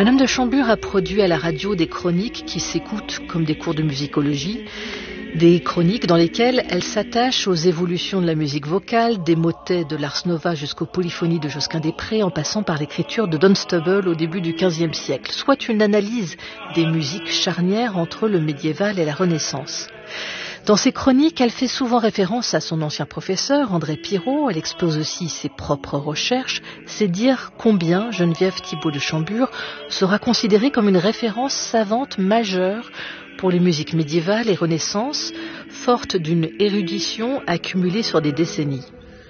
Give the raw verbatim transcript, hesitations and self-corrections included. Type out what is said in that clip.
Madame de Chambure a produit à la radio des chroniques qui s'écoutent comme des cours de musicologie, des chroniques dans lesquelles elle s'attache aux évolutions de la musique vocale, des motets de l'Ars Nova jusqu'aux polyphonies de Josquin-des-Prés, en passant par l'écriture de Dunstable au début du quinzième siècle, soit une analyse des musiques charnières entre le médiéval et la Renaissance. Dans ses chroniques, elle fait souvent référence à son ancien professeur, André Pirot. Elle expose aussi ses propres recherches. C'est dire combien Geneviève Thibault de Chambure sera considérée comme une référence savante majeure pour les musiques médiévales et Renaissance, forte d'une érudition accumulée sur des décennies.